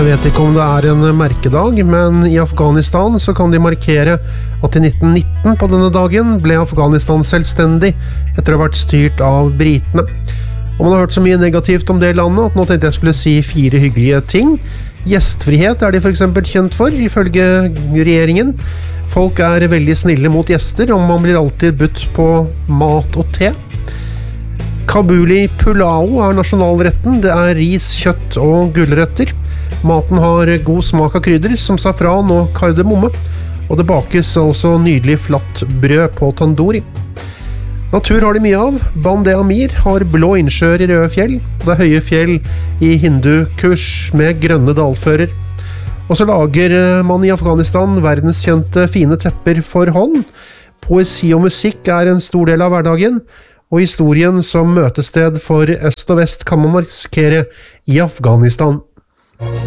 Jeg vet ikke om det en merkedag, men i Afghanistan så kan de markere at i 1919 på denne dagen ble Afghanistan selvstendig etter å ha vært styrt av britene. Og man har hørt så mye negativt om det landet at nå tenkte jeg skulle si 4 hyggelige ting. Gjestfrihet de for eksempel kjent for, ifølge regjeringen. Folk veldig snille mot gjester, og man blir alltid budt på mat og te. Kabuli pulao nasjonalretten. Det ris, kjøtt og gulrøtter. Maten har god smak av krydder, som safran og kardemomme. Og det bakes altså nydelig flatt brød på tandoori. Natur har de mye av. Bandé Amir har blå innsjøer i røde fjell. Det høye fjell i Hindu-kurs med grønne dalfører. Og så lager man i Afghanistan verdenskjente fine tepper for hånd. Poesi og musikk en stor del av hverdagen, og historien som møtested for øst og vest kan man markere i Afghanistan.